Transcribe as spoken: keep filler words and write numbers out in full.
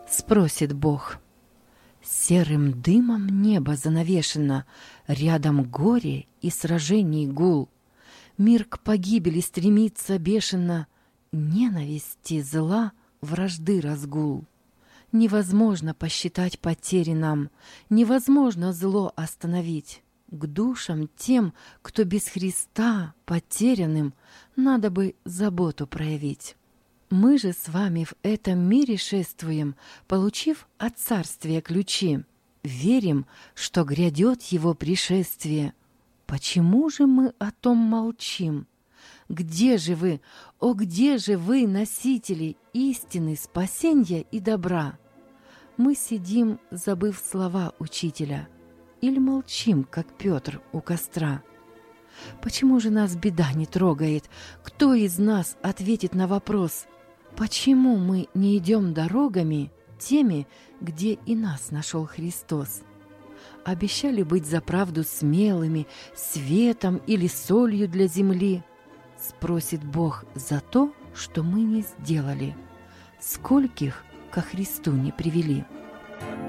Спросит Бог. Серым дымом небо занавешено, рядом горе и сражений гул. Мир к погибели стремится бешено, ненависти, зла, вражды разгул. Невозможно посчитать потери нам, невозможно зло остановить. К душам тем, кто без Христа потерянным, надо бы заботу проявить. Мы же с вами в этом мире шествуем, получив от царствия ключи. Верим, что грядет его пришествие. Почему же мы о том молчим? Где же вы, о где же вы, носители истины, спасенья и добра? Мы сидим, забыв слова учителя, или молчим, как Петр у костра? Почему же нас беда не трогает? Кто из нас ответит на вопрос? Почему мы не идем дорогами, теми, где и нас нашел Христос? Обещали быть за правду смелыми, светом или солью для земли. Спросит Бог за то, что мы не сделали. Скольких ко Христу не привели?